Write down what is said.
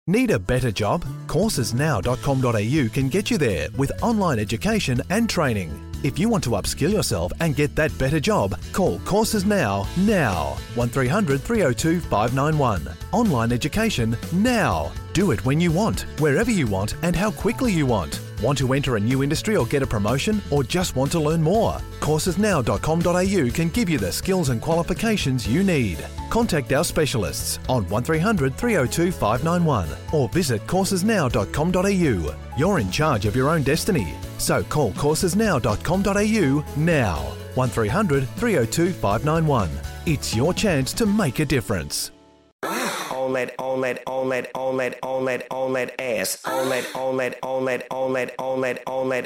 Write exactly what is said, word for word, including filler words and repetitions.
Need a better job? courses now dot com dot a u can get you there with online education and training. If you want to upskill yourself and get that better job, call Courses Now, now. one three hundred three oh two five nine one. Online education now. Do it when you want, wherever you want and how quickly you want. Want to enter a new industry or get a promotion, or just want to learn more? courses now dot com dot a u can give you the skills and qualifications you need. Contact our specialists on one three hundred three oh two five nine one or visit courses now dot com dot a u. You're in charge of your own destiny, so call courses now dot com dot a u now. one three hundred three oh two five nine one. It's your chance to make a difference. On that, on that, on that, on that, on that, on that ass. On that, on that, on that, on that, on that, on that